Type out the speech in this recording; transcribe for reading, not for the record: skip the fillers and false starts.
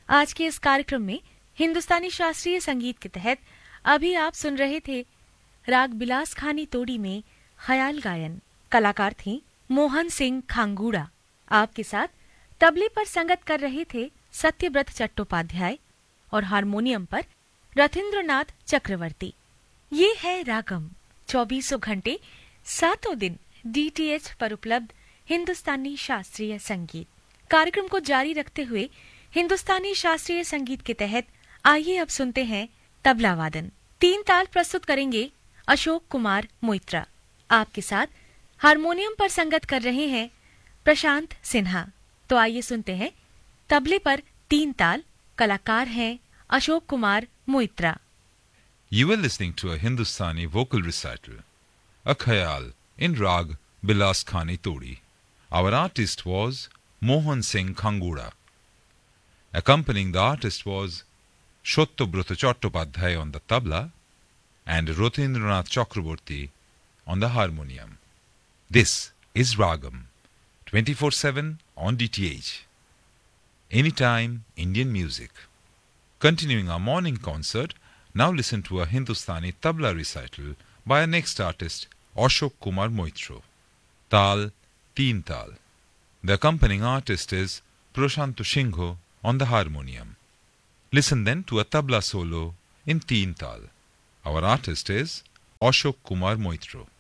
आज के इस कार्यक्रम में हिंदुस्तानी शास्त्रीय संगीत के तहत अभी आप सुन रहे थे राग बिलास खानी तोड़ी में ख्याल गायन। कलाकार थी मोहन सिंह खांगूड़ा। आपके साथ तबले पर संगत कर रहे थे सत्यव्रत चट्टोपाध्याय और हारमोनियम पर रथिंद्रनाथ चक्रवर्ती। ये है रागम, 24 घंटे 7 दिन DTH पर उपलब्ध हिंदुस्तानी शास्त्रीय संगीत। कार्यक्रम को जारी रखते हुए हिंदुस्तानी शास्त्रीय संगीत के तहत आइए अब सुनते हैं तबला वादन। 3 ताल प्रस्तुत करेंगे अशोक कुमार मोइत्रा। आपके साथ हारमोनियम पर संगत कर रहे हैं प्रशांत सिन्हा। तो आइए सुनते हैं तबले पर 3 ताल। कलाकार हैं Ashok Kumar Moitra. You were listening to a Hindustani vocal recital, a khayal in Rag Bilas Khani Todi. Our artist was Mohan Singh Khangura. Accompanying the artist was Shottobruta Chattopadhyay on the tabla and Rothindranath Chakraborty on the harmonium. This is Ragam, 24/7 on DTH. Anytime Indian music. Continuing our morning concert, now listen to a Hindustani tabla recital by our next artist, Ashok Kumar Moitra. Tal, Teen Tal. The accompanying artist is Prashantu Shingho on the harmonium. Listen then to a tabla solo in Teen Tal. Our artist is Ashok Kumar Moitra.